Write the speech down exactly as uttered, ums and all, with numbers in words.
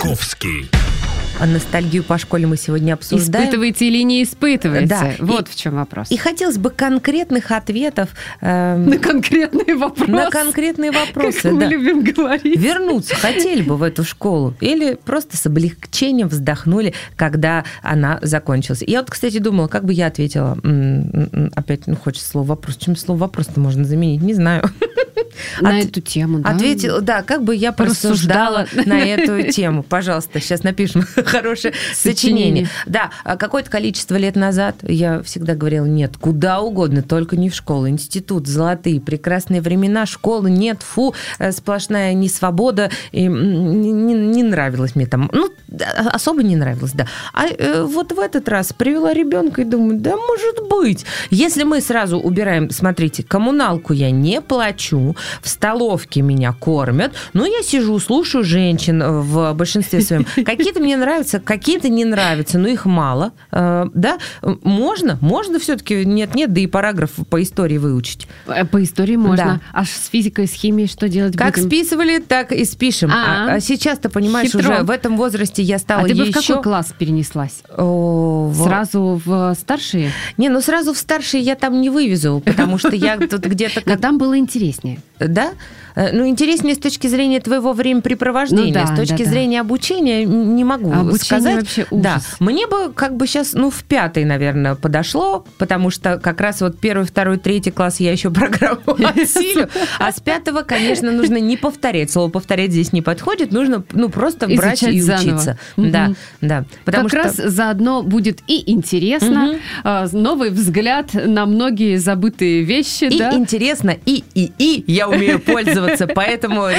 Маяковский. А ностальгию по школе мы сегодня обсуждаем. Испытываете или не испытываете? Да. Вот и, в чем вопрос. И хотелось бы конкретных ответов. Э, на конкретные вопросы. На конкретные вопросы, как мы да. любим говорить. Вернуться хотели бы в эту школу или просто с облегчением вздохнули, когда она закончилась. Я вот, кстати, думала, как бы я ответила. Опять, ну, хочется слово «вопрос». Чем слово «вопрос»-то можно заменить? Не знаю. На От... эту тему, да? Ответила, да, как бы я порассуждала на эту тему. Пожалуйста, сейчас напишем хорошее сочинение. Да, какое-то количество лет назад я всегда говорила, нет, куда угодно, только не в школу. Институт, золотые, прекрасные времена, школы нет, фу, сплошная несвобода. И не, не, не нравилось мне там. Ну, особо не нравилось, да. А э, вот в этот раз привела ребенка и думаю, да, может быть. Если мы сразу убираем, смотрите, коммуналку я не плачу, в столовке меня кормят, но я сижу, слушаю женщин в большинстве своем. Какие-то мне нравятся, какие-то не нравятся, но их мало. Да, можно, можно все-таки, нет-нет, да и параграф по истории выучить. По истории можно. Да. А с физикой, с химией что делать как будем? Списывали, так и спишем. А, а сейчас ты понимаешь, Хитро. Уже в этом возрасте я стала А ты бы еще... в какой класс перенеслась? О, сразу в старшие? Не, ну сразу в старшие я там не вывезу, потому что я тут где-то... Но там было интереснее. Да? Ну, интереснее с точки зрения твоего времяпрепровождения, ну, да, с точки да, зрения да. обучения не могу Обучение сказать. Вообще ужас. Да, мне бы как бы сейчас, ну, в пятый, наверное, подошло, потому что как раз вот первый, второй, третий класс я еще программу осилю, а с пятого, конечно, нужно не повторять. Слово «повторять» здесь не подходит, нужно, ну, просто брать и учиться. Да, да. Как раз заодно будет и интересно, новый взгляд на многие забытые вещи. И интересно, и, и, и я умею пользоваться, поэтому...